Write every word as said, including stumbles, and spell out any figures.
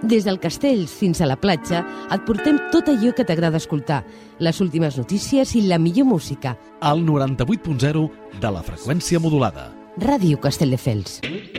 Des del castell fins a la platja et portem tot allò que t'agrada escoltar, les últimes notícies i la millor música. Al noranta-vuit punt zero de la freqüència modulada. Ràdio Castelldefels.